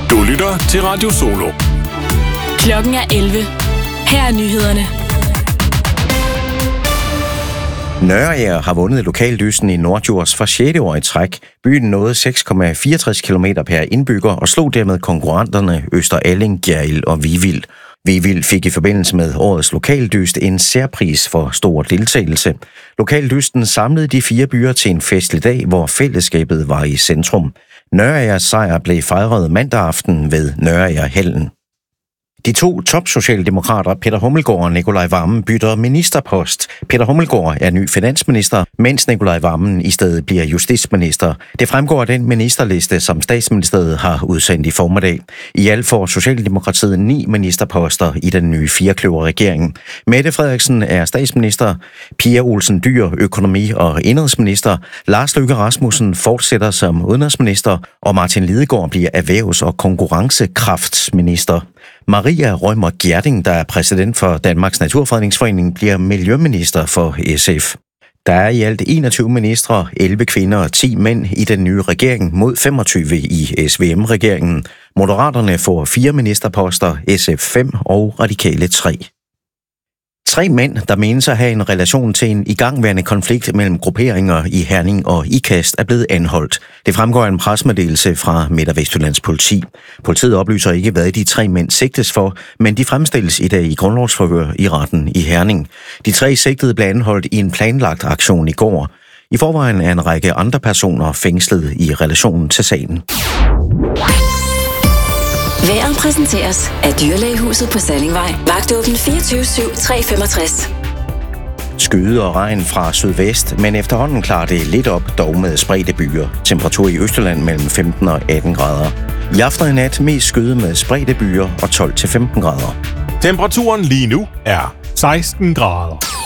Du lytter til Radio Solo. Klokken er 11. Her er nyhederne. Nørager har vundet lokaldysten i Norddjurs for 6. år i træk. Byen nåede 6,64 km per indbygger og slog dermed konkurrenterne Øster Alling, Gjerrild og Vivild. Vivild fik i forbindelse med årets lokaldyst en særpris for stor deltagelse. Lokaldysten samlede de 4 byer til en festlig dag, hvor fællesskabet var i centrum. Nørregers sejr blev fejret mandag aften ved Nøragerhallen. De 2 topsocialdemokrater, Peter Hummelgaard og Nicolai Wammen, bytter ministerpost. Peter Hummelgaard er ny finansminister, mens Nicolai Wammen i stedet bliver justitsminister. Det fremgår af den ministerliste, som statsministeriet har udsendt i formiddag. I alt får Socialdemokratiet 9 ministerposter i den nye firekløverregering. Mette Frederiksen er statsminister, Pia Olsen Dyhr økonomi- og indenrigsminister, Lars Løkke Rasmussen fortsætter som udenrigsminister, og Martin Lidegaard bliver erhvervs- og konkurrencekraftsminister. Maria Rømer Gjerding, der er præsident for Danmarks Naturfredningsforening, bliver miljøminister for SF. Der er i alt 21 ministre, 11 kvinder og 10 mænd i den nye regering mod 25 i SVM-regeringen. Moderaterne får 4 ministerposter, SF 5 og Radikale 3. 3 mænd, der menes at have en relation til en igangværende konflikt mellem grupperinger i Herning og Ikast, er blevet anholdt. Det fremgår af en pressemeddelelse fra Midt- og Vestjyllands politi. Politiet oplyser ikke, hvad de 3 mænd sigtes for, men de fremstilles i dag i grundlovsforhør i retten i Herning. De 3 sigtede blev anholdt i en planlagt aktion i går. I forvejen er en række andre personer fængslet i relation til sagen. Vejret præsenteres af Dyrlægehuset på Sallingvej. Vagtåben 24/7, 365. Skyde og regn fra sydvest, men efterhånden klarer det lidt op, dog med spredte byer. Temperatur i Østjylland mellem 15 og 18 grader. I aften og i nat mest skyde med spredte byer og 12 til 15 grader. Temperaturen lige nu er 16 grader.